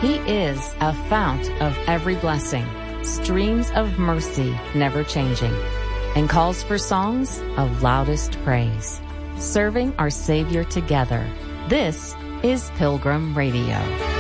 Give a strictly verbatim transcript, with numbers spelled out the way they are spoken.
He is a fount of every blessing, streams of mercy never changing, and calls for songs of loudest praise. Serving our Savior together. This is Pilgrim Radio.